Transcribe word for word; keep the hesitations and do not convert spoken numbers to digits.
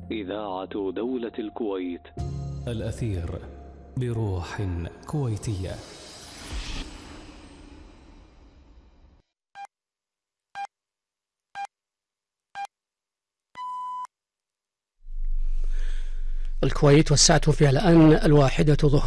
إذاعة دولة الكويت. الأثير بروح كويتية. الكويت والساعة فيها الآن الواحدة ظهرا.